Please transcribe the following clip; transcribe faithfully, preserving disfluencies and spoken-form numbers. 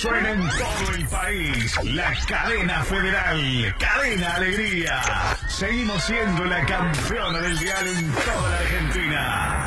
Suena en todo el país. La cadena federal. Cadena Alegría. Seguimos siendo la campeona del dial en toda la Argentina.